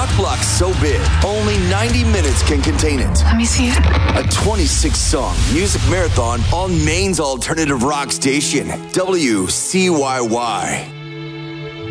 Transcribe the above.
rock block so big, only 90 minutes can contain it. Let me see it. A 26-song music marathon on Maine's alternative rock station, WCYY.